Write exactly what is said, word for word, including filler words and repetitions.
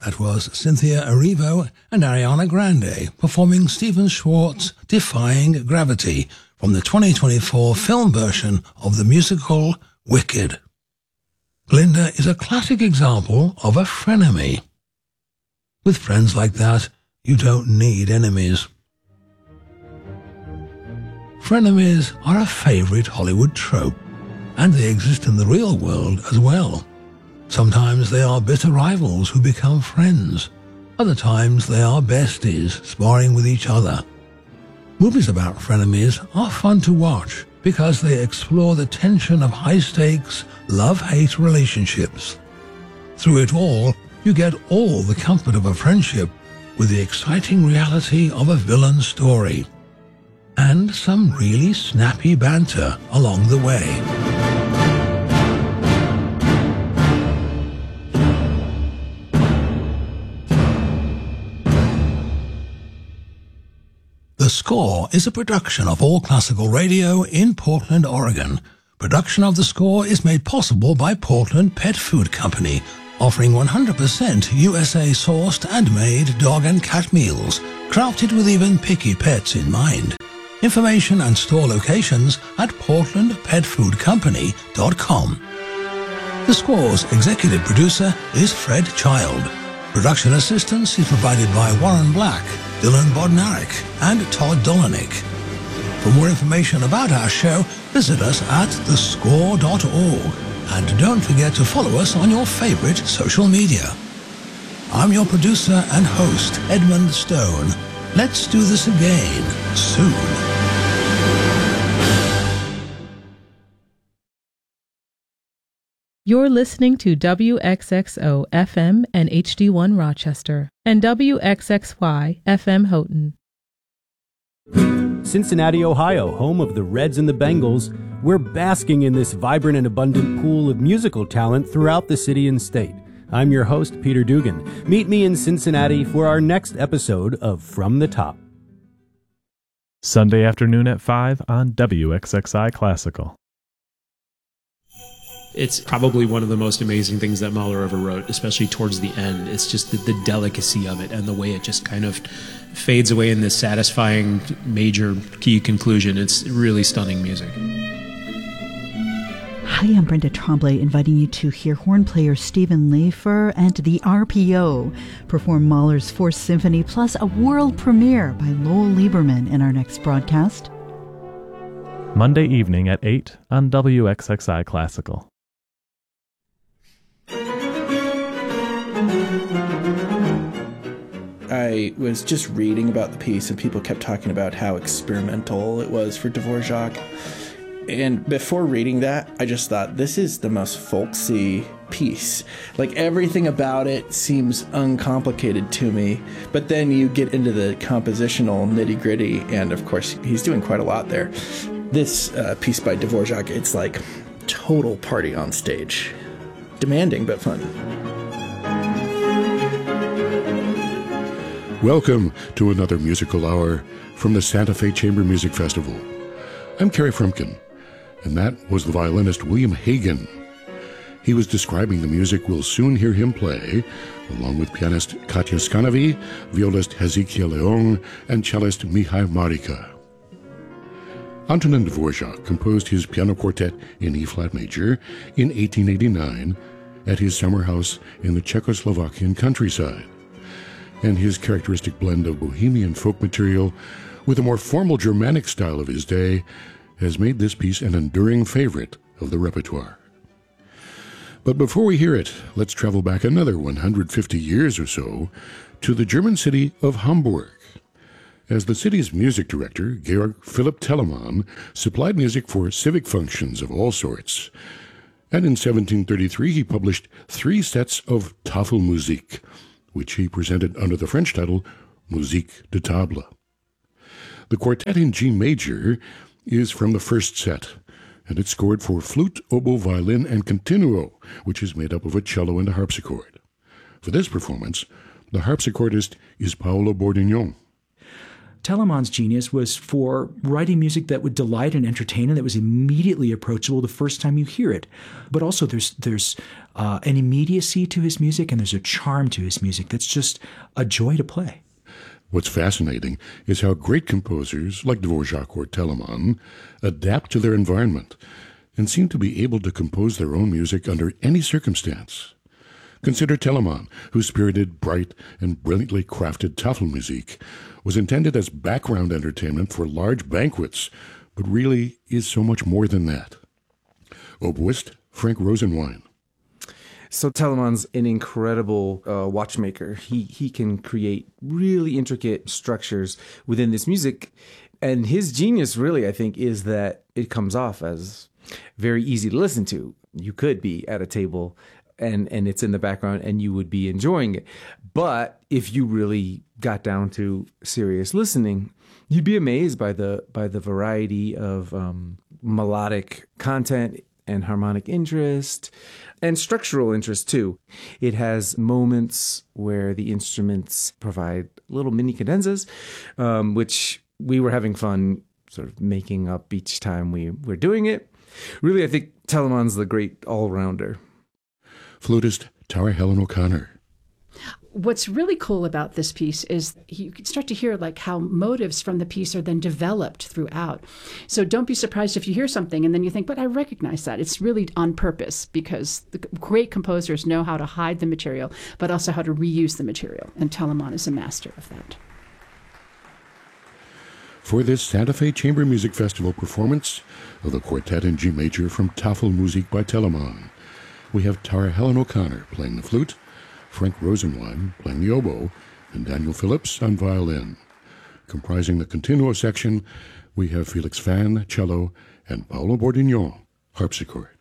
That was Cynthia Erivo and Ariana Grande performing Stephen Schwartz's Defying Gravity from the twenty twenty-four film version of the musical Wicked. Glinda is a classic example of a frenemy. With friends like that, you don't need enemies. Frenemies are a favourite Hollywood trope, and they exist in the real world as well. Sometimes they are bitter rivals who become friends. Other times they are besties sparring with each other. Movies about frenemies are fun to watch because they explore the tension of high-stakes, love-hate relationships. Through it all, you get all the comfort of a friendship with the exciting reality of a villain story. And some really snappy banter along the way. The Score is a production of All Classical Radio in Portland, Oregon. Production of The Score is made possible by Portland Pet Food Company, offering one hundred percent U S A-sourced and made dog and cat meals, crafted with even picky pets in mind. Information and store locations at portland pet food company dot com. The Score's executive producer is Fred Child. Production assistance is provided by Warren Black, Dylan Bodnarik, and Todd Dolanik. For more information about our show, visit us at the score dot org. And don't forget to follow us on your favorite social media. I'm your producer and host, Edmund Stone. Let's do this again soon. You're listening to W X X O F M and H D one Rochester and W X X Y F M Houghton. Cincinnati, Ohio, home of the Reds and the Bengals, we're basking in this vibrant and abundant pool of musical talent throughout the city and state. I'm your host, Peter Dugan. Meet me in Cincinnati for our next episode of From the Top. Sunday afternoon at five on W X X I Classical. It's probably one of the most amazing things that Mahler ever wrote, especially towards the end. It's just the, the delicacy of it and the way it just kind of fades away in this satisfying major key conclusion. It's really stunning music. Hi, I'm Brenda Tremblay, inviting you to hear horn player Stephen Laffer and the R P O perform Mahler's Fourth Symphony, plus a world premiere by Lowell Lieberman in our next broadcast. Monday evening at eight on W X X I Classical. I was just reading about the piece, and people kept talking about how experimental it was for Dvorak. And before reading that, I just thought, this is the most folksy piece. Like, everything about it seems uncomplicated to me. But then you get into the compositional nitty-gritty, and of course, he's doing quite a lot there. This uh, piece by Dvorak, it's like total party on stage. Demanding, but fun. Welcome to another musical hour from the Santa Fe Chamber Music Festival. I'm Kerry Frumkin, and that was the violinist William Hagen. He was describing the music we'll soon hear him play, along with pianist Katya Skanovi, violist Hezekiah Leong, and cellist Mihai Marika. Antonin Dvorak composed his piano quartet in E-flat major in eighteen eighty-nine at his summer house in the Czechoslovakian countryside. And his characteristic blend of bohemian folk material with a more formal Germanic style of his day has made this piece an enduring favorite of the repertoire. But before we hear it, let's travel back another one hundred fifty years or so to the German city of Hamburg. As the city's music director, Georg Philipp Telemann supplied music for civic functions of all sorts. And in seventeen thirty-three, he published three sets of Tafelmusik, which he presented under the French title Musique de Table. The quartet in G major is from the first set, and it's scored for flute, oboe, violin, and continuo, which is made up of a cello and a harpsichord. For this performance, the harpsichordist is Paolo Bordignon. Telemann's genius was for writing music that would delight and entertain and that was immediately approachable the first time you hear it. But also there's there's uh, an immediacy to his music and there's a charm to his music that's just a joy to play. What's fascinating is how great composers like Dvorak or Telemann adapt to their environment and seem to be able to compose their own music under any circumstance. Consider Telemann, whose spirited, bright, and brilliantly crafted Tafelmusik was intended as background entertainment for large banquets, but really is so much more than that. Oboist Frank Rosenwein. So Telemann's an incredible uh, watchmaker. He he can create really intricate structures within this music. And his genius really, I think, is that it comes off as very easy to listen to. You could be at a table and, and it's in the background and you would be enjoying it. But if you really got down to serious listening, you'd be amazed by the by the variety of um, melodic content and harmonic interest, and structural interest too. It has moments where the instruments provide little mini cadenzas, um, which we were having fun sort of making up each time we were doing it. Really, I think Telemann's the great all-rounder. Flutist Tara Helen O'Connor. What's really cool about this piece is you can start to hear like how motives from the piece are then developed throughout. So don't be surprised if you hear something and then you think, but I recognize that. It's really on purpose because the great composers know how to hide the material, but also how to reuse the material. And Telemann is a master of that. For this Santa Fe Chamber Music Festival performance of the Quartet in G Major from Tafelmusik by Telemann, we have Tara Helen O'Connor playing the flute, Frank Rosenwein playing the oboe, and Daniel Phillips on violin. Comprising the continuo section, we have Felix Fan, cello, and Paolo Bordignon, harpsichord.